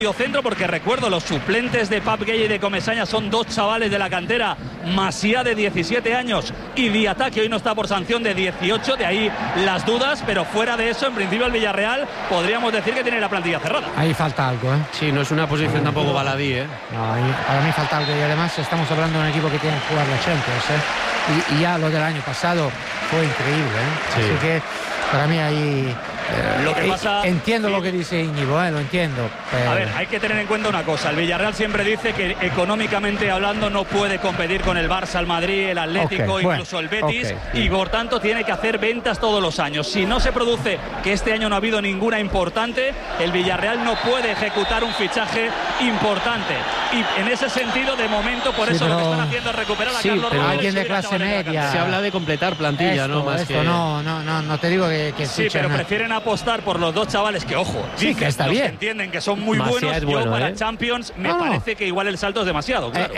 Centro, porque recuerdo, los suplentes de Pap Gueye y de Comesaña son dos chavales de la cantera, Masia de 17 años y Diatá, que hoy no está por sanción, de 18, de ahí las dudas, pero fuera de eso, en principio el Villarreal podríamos decir que tiene la plantilla cerrada. Ahí falta algo, ¿eh? Sí, no es una posición tampoco baladí, ¿eh? No, para mí falta algo, y además estamos hablando de un equipo que tiene que jugar la Champions, ¿eh? Y ya lo del año pasado fue increíble, ¿eh? Sí. Así que para mí ahí... Lo que pasa, entiendo lo que dice Íñigo, lo entiendo, pero... A ver, hay que tener en cuenta una cosa. El Villarreal siempre dice que económicamente hablando no puede competir con el Barça, el Madrid, el Atlético, incluso el Betis, y por tanto tiene que hacer ventas todos los años. Si no se produce, que este año no ha habido ninguna importante, el Villarreal no puede ejecutar un fichaje importante. Y en ese sentido, de momento, por eso lo que están haciendo es recuperar a Carlos Romero. Alguien de clase media. Se habla de completar plantilla, ¿no? Más que... No te digo que sí, pero prefieren apostar por los dos chavales que, ojo, sí, que está bien. Que entienden que son muy buenos. Es bueno, yo para Champions me parece que igual el salto es demasiado, claro.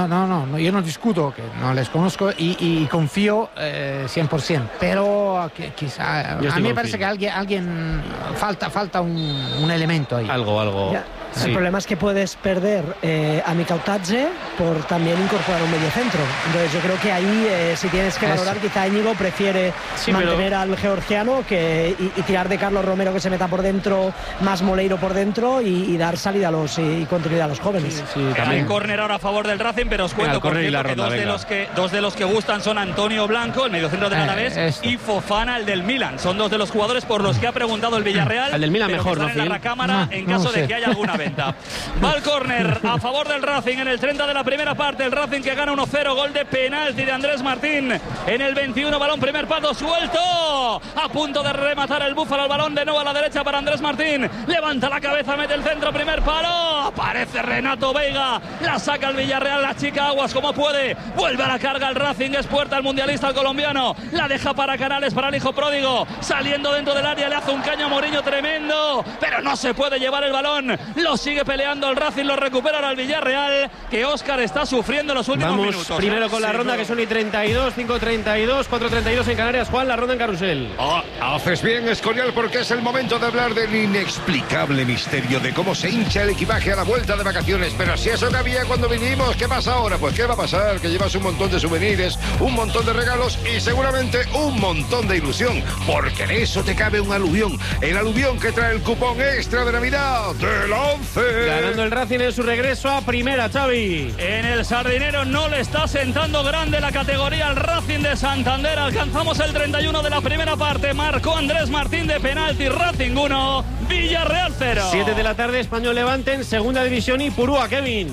Yo no discuto, que no les conozco y confío 100%, pero quizá a mí me parece que alguien falta un elemento ahí. Algo. Ya. Sí. El problema es que puedes perder a Mikautadze por también incorporar un mediocentro. Entonces yo creo que ahí si tienes que valorar, quizá Íñigo prefiere mantener al georgiano y tirar de Carlos Romero, que se meta por dentro, más Moleiro por dentro y dar salida y continuidad a los jóvenes. Hay córner ahora a favor del Racing, pero os cuento por cierto, que dos de los que gustan son Antonio Blanco, el mediocentro del Alavés, y Fofana, el del Milan. Son dos de los jugadores por los que ha preguntado el Villarreal. El del Milan mejor, ¿no? En la recámara en caso de que haya alguna vez. Va el córner a favor del Racing en el 30 de la primera parte. El Racing que gana 1-0, gol de penalti de Andrés Martín en el 21. Balón, primer palo suelto, a punto de rematar el Búfalo. El balón de nuevo a la derecha para Andrés Martín, levanta la cabeza, mete el centro, primer palo, aparece Renato Veiga, la saca el Villarreal, la chica aguas como puede, vuelve a la carga el Racing, es puerta el mundialista, el colombiano, la deja para Canales, para el hijo pródigo, saliendo dentro del área, le hace un caño a Mourinho tremendo, pero no se puede llevar el balón, lo sigue peleando el Racing, lo recupera ahora el Villarreal, que Óscar está sufriendo los últimos minutos. Primero con la ronda, que son y 32, 5:32, 4:32 en Canarias. Juan, la ronda en carrusel. Haces bien, Escorial, porque es el momento de hablar del inexplicable misterio de cómo se hincha el equipaje a la vuelta de vacaciones. Pero si eso que había cuando vinimos, ¿qué pasa ahora? Pues ¿qué va a pasar? Que llevas un montón de souvenirs, un montón de regalos y seguramente un montón de ilusión, porque en eso te cabe un aluvión. El aluvión que trae el cupón extra de Navidad del 11. Ganando el Racing en su regreso a primera, Xavi. En el Sardinero no le está sentando grande la categoría al Racing de Santander. Alcanzamos el 31 de la primera parte. Marcó Andrés Martín de penalti. Racing 1, Villarreal 0. 7 de la tarde, Español Levante en segunda división y Purúa, Kevin.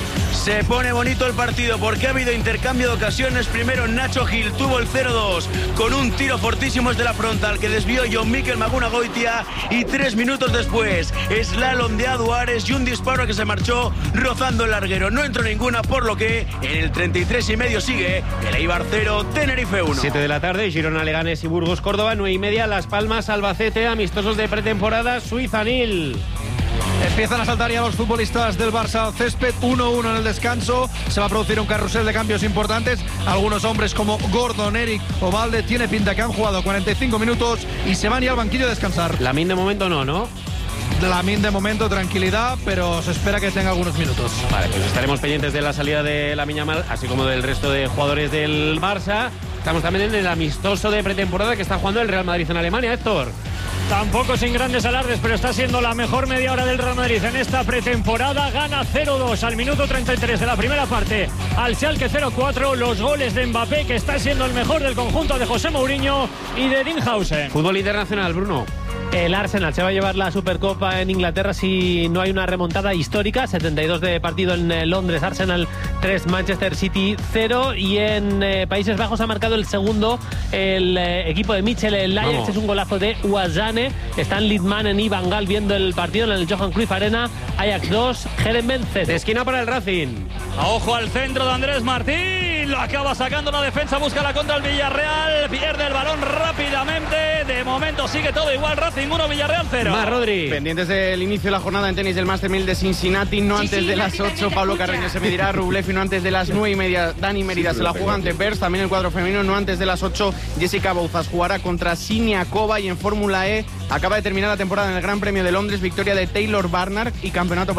Se pone bonito el partido porque ha habido intercambio de ocasiones. Primero Nacho Gil tuvo el 0-2 con un tiro fortísimo desde la frontal que desvió John Mikel Maguna Goitia, y 3 minutos después slalom de Aduares y un disparo que se marchó rozando el larguero. No entró ninguna, por lo que en el 33,5 sigue el Eibar 0, Tenerife 1. 7 de la tarde, Girona, Leganés y Burgos, Córdoba. 9:30, Las Palmas, Albacete, amistosos de pretemporada, Suiza, Nil. Empiezan a saltar ya los futbolistas del Barça al césped. 1-1 en el descanso. Se va a producir un carrusel de cambios importantes. Algunos hombres como Gordon, Eric o Valde tiene pinta que han jugado 45 minutos y se van ya al banquillo a descansar. Lamine de momento no. Lamine de momento tranquilidad, pero se espera que tenga algunos minutos. Vale, pues estaremos pendientes de la salida de Lamine Yamal, así como del resto de jugadores del Barça. Estamos también en el amistoso de pretemporada que está jugando el Real Madrid en Alemania, Héctor. Tampoco sin grandes alardes, pero está siendo la mejor media hora del Real Madrid en esta pretemporada. Gana 0-2 al minuto 33 de la primera parte al Schalke 0-4. Los goles de Mbappé, que está siendo el mejor del conjunto de José Mourinho y de Dinhausen. Fútbol internacional, Bruno. El Arsenal se va a llevar la Supercopa en Inglaterra si no hay una remontada histórica. 72 de partido en Londres, Arsenal 3, Manchester City 0. Y en Países Bajos ha marcado el segundo el equipo de Mitchell, el Ajax. Es un golazo de Ouazzane. Están Lidmanen y Van Gaal viendo el partido en el Johan Cruyff Arena. Ajax 2, Herenveen 0. De esquina para el Racing. Ojo al centro de Andrés Martín. Martín lo acaba sacando la defensa, busca la contra el Villarreal, pierde el balón rápidamente. De momento sigue todo igual, Racing 1, Villarreal 0. Más, Rodri. Pendientes del inicio de la jornada en tenis del Master 1000 de Cincinnati, no antes de las 8 Pablo Carreño se medirá a Rublev y no antes de las 9:30 Dani Mérida se la juega ante Berz. También el cuadro femenino no antes de las 8 Jessica Bouzas jugará contra Siniakova. Y en Fórmula E acaba de terminar la temporada en el Gran Premio de Londres, victoria de Taylor Barnard y campeonato